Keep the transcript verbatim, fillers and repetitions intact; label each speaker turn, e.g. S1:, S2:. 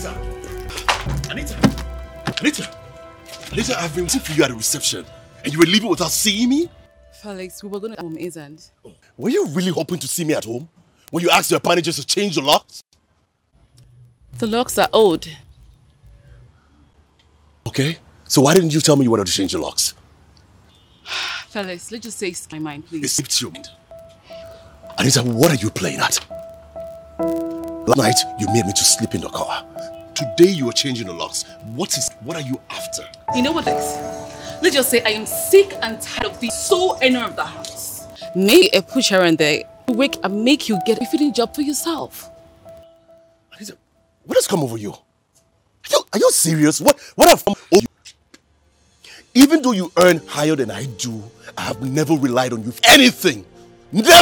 S1: Anita! Anita! Anita! Anita, I've been waiting for you at the reception. And you were leaving without seeing me?
S2: Felix, we were going to home, isn't?
S1: Were you really hoping to see me at home? When you asked your managers to change the locks?
S2: The locks are old.
S1: Okay. So why didn't you tell me you wanted to change the locks?
S2: Felix, let's just say it's my mind, please.
S1: It slipped your mind. Anita, what are you playing at? Last night, you made me to sleep in the car. Today, you are changing the locks. What is, what are you after?
S2: You know what, Felix? Let's just say I am sick and tired of being so owner of the house. Make a push here and there. Wake and make you get a fitting job for yourself.
S1: Anita, what has come over you? Are you, are you serious? What, what have come over you? Even though you earn higher than I do, I have never relied on you for anything. Never!